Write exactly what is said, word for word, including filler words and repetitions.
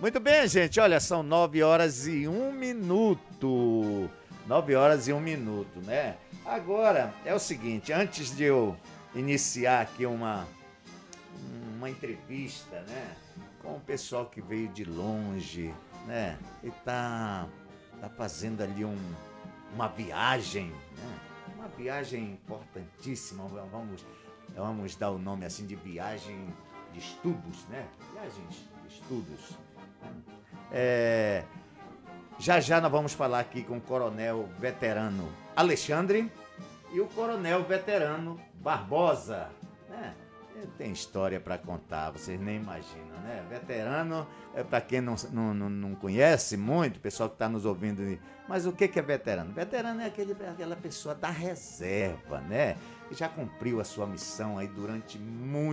Muito bem, gente. Olha, são nove horas e um minuto. Nove horas e um minuto, né? Agora, é o seguinte, antes de eu iniciar aqui uma, uma entrevista, né? Com o pessoal que veio de longe, né? E tá, tá fazendo ali um, uma viagem, né? Uma viagem importantíssima. Vamos, vamos dar o nome assim de viagem de estudos, né? Viagens de estudos. É, já já nós vamos falar aqui com o coronel veterano Alexandre e o coronel veterano Barbosa, né? Tem história para contar, vocês nem imaginam, né? Veterano, é para quem não, não, não conhece muito, o pessoal que está nos ouvindo, mas o que, que é veterano? Veterano é aquele, aquela pessoa da reserva, né? Que já cumpriu a sua missão aí durante muito